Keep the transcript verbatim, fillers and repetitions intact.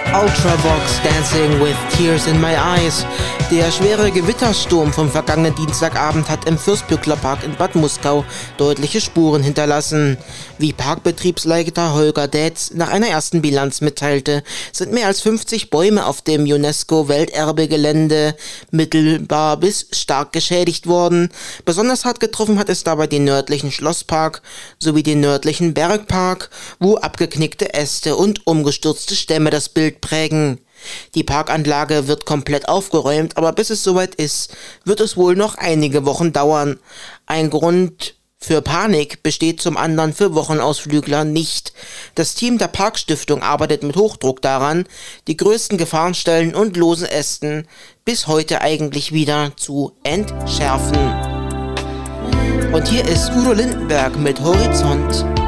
Ultravox Dancing with Tears in My Eyes. Der schwere Gewittersturm vom vergangenen Dienstagabend hat im Fürstbückler Park in Bad Muskau deutliche Spuren hinterlassen. Wie Parkbetriebsleiter Holger Dätz nach einer ersten Bilanz mitteilte, sind mehr als fünfzig Bäume auf dem UNESCO-Welterbegelände mittelbar bis stark geschädigt worden. Besonders hart getroffen hat es dabei den nördlichen Schlosspark sowie den nördlichen Bergpark, wo abgeknickte Äste und umgestürzte Stämme das Bild prägen. Die Parkanlage wird komplett aufgeräumt, aber bis es soweit ist, wird es wohl noch einige Wochen dauern. Ein Grund für Panik besteht zum anderen für Wochenausflügler nicht. Das Team der Parkstiftung arbeitet mit Hochdruck daran, die größten Gefahrenstellen und losen Ästen bis heute eigentlich wieder zu entschärfen. Und hier ist Udo Lindenberg mit Horizont.